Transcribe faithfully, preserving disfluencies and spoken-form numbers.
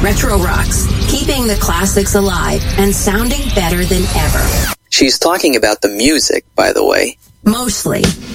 Retro Rocks, keeping the classics alive and sounding better than ever. She's talking about the music, by the way. Mostly.